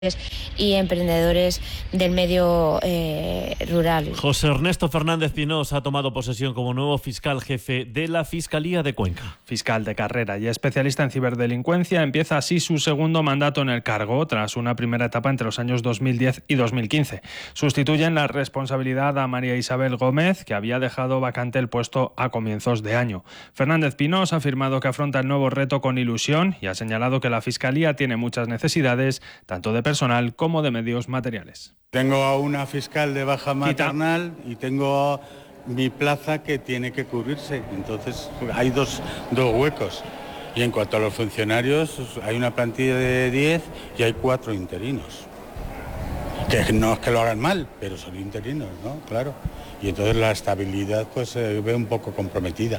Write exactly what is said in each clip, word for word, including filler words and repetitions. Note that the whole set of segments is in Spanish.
y emprendedores del medio eh, rural. José Ernesto Fernández Pinós ha tomado posesión como nuevo fiscal jefe de la Fiscalía de Cuenca. Fiscal de carrera y especialista en ciberdelincuencia, empieza así su segundo mandato en el cargo, tras una primera etapa entre los años dos mil diez y dos mil quince. Sustituye en la responsabilidad a María Isabel Gómez, que había dejado vacante el puesto a comienzos de año. Fernández Pinós ha afirmado que afronta el nuevo reto con ilusión y ha señalado que la Fiscalía tiene muchas necesidades, tanto de personal como de medios materiales. Tengo a una fiscal de baja maternal y tengo mi plaza que tiene que cubrirse. Entonces hay dos, dos huecos. Y en cuanto a los funcionarios, hay una plantilla de diez y hay cuatro interinos. Que no es que lo hagan mal, pero son interinos, ¿no? Claro. Y entonces la estabilidad pues se ve un poco comprometida.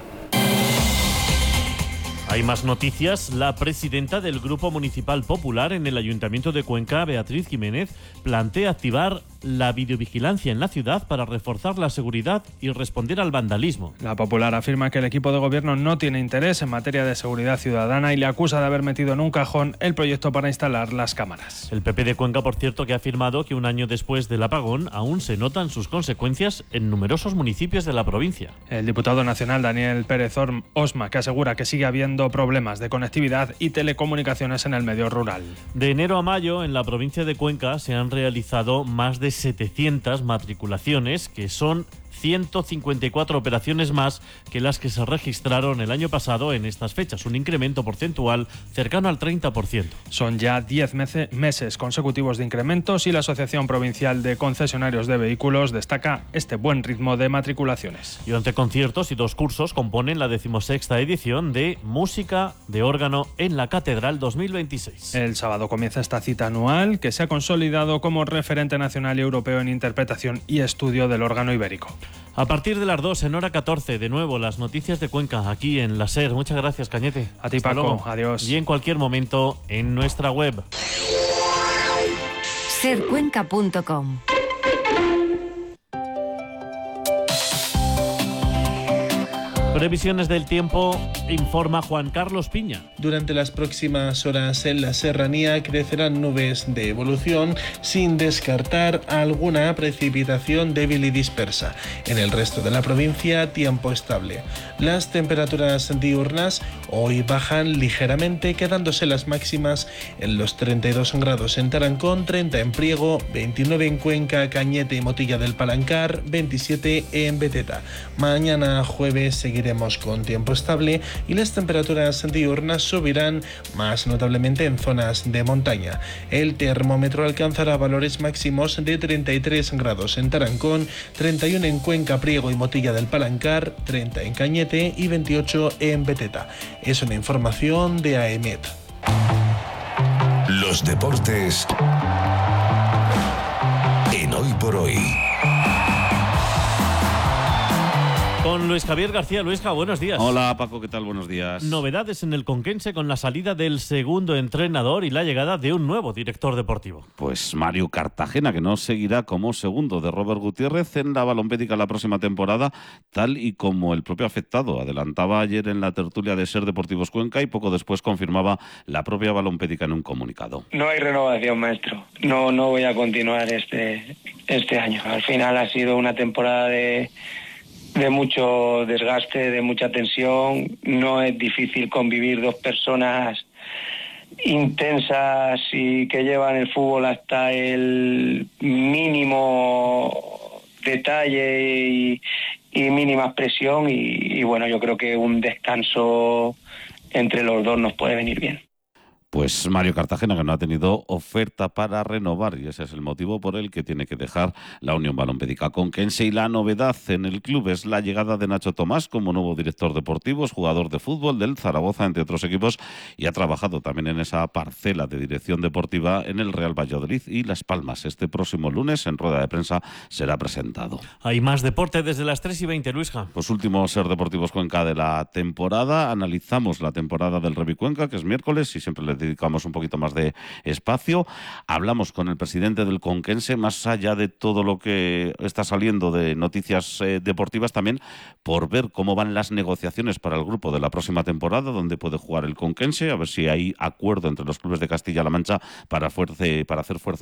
Hay más noticias. La presidenta del Grupo Municipal Popular en el Ayuntamiento de Cuenca, Beatriz Jiménez, plantea activar la videovigilancia en la ciudad para reforzar la seguridad y responder al vandalismo. La Popular afirma que el equipo de gobierno no tiene interés en materia de seguridad ciudadana y le acusa de haber metido en un cajón el proyecto para instalar las cámaras. El P P de Cuenca, por cierto, que ha afirmado que un año después del apagón aún se notan sus consecuencias en numerosos municipios de la provincia. El diputado nacional Daniel Pérez Osma, que asegura que sigue habiendo problemas de conectividad y telecomunicaciones en el medio rural. De enero a mayo, en la provincia de Cuenca se han realizado más de setecientas matriculaciones, que son ciento cincuenta y cuatro operaciones más que las que se registraron el año pasado en estas fechas, un incremento porcentual cercano al treinta por ciento. Son ya diez meses consecutivos de incrementos y la Asociación Provincial de Concesionarios de Vehículos destaca este buen ritmo de matriculaciones. Y once conciertos y dos cursos componen la decimosexta edición de Música de Órgano en la Catedral dos mil veintiséis. El sábado comienza esta cita anual que se ha consolidado como referente nacional y europeo en interpretación y estudio del órgano ibérico. A partir de las dos, en hora catorce, de nuevo, las noticias de Cuenca, aquí en la SER. Muchas gracias, Cañete. A ti, Paco. Luego. Adiós. Y en cualquier momento, en nuestra web. ser cuenca punto com. Previsiones del tiempo, informa Juan Carlos Piña. Durante las próximas horas en la serranía crecerán nubes de evolución sin descartar alguna precipitación débil y dispersa. En el resto de la provincia, tiempo estable. Las temperaturas diurnas hoy bajan ligeramente, quedándose las máximas en los treinta y dos grados en Tarancón, treinta en Priego, veintinueve en Cuenca, Cañete y Motilla del Palancar, veintisiete en Beteta. Mañana jueves seguiremos con tiempo estable y las temperaturas diurnas subirán más notablemente en zonas de montaña. El termómetro alcanzará valores máximos de treinta y tres grados en Tarancón, treinta y uno en Cuenca, Priego y Motilla del Palancar, treinta en Cañete y veintiocho en Beteta. Es una información de A E M E T. Los deportes en Hoy por Hoy. Con Luis Javier García. Luisja, buenos días. Hola Paco, ¿qué tal? Buenos días. Novedades en el Conquense con la salida del segundo entrenador y la llegada de un nuevo director deportivo. Pues Mario Cartagena, que no seguirá como segundo de Robert Gutiérrez en la Balompédica la próxima temporada, tal y como el propio afectado adelantaba ayer en la tertulia de SER Deportivos Cuenca y poco después confirmaba la propia Balompédica en un comunicado. No hay renovación, maestro. No, no voy a continuar este, este año. Al final ha sido una temporada de... de mucho desgaste, de mucha tensión. No es difícil convivir dos personas intensas y que llevan el fútbol hasta el mínimo detalle y, y mínima expresión y, y bueno, yo creo que un descanso entre los dos nos puede venir bien. Pues Mario Cartagena, que no ha tenido oferta para renovar, y ese es el motivo por el que tiene que dejar la Unión Balompédica Conquense. Y la novedad en el club es la llegada de Nacho Tomás como nuevo director deportivo, es jugador de fútbol del Zaragoza, entre otros equipos, y ha trabajado también en esa parcela de dirección deportiva en el Real Valladolid y Las Palmas. Este próximo lunes, en rueda de prensa, será presentado. Hay más deporte desde las tres y veinte, Luisja. Pues último SER Deportivos Cuenca de la temporada. Analizamos la temporada del Revi Cuenca, que es miércoles, y siempre les dedicamos un poquito más de espacio. Hablamos con el presidente del Conquense, más allá de todo lo que está saliendo de noticias eh, deportivas, también por ver cómo van las negociaciones para el grupo de la próxima temporada, donde puede jugar el Conquense, a ver si hay acuerdo entre los clubes de Castilla-La Mancha para, fuerce, para hacer fuerza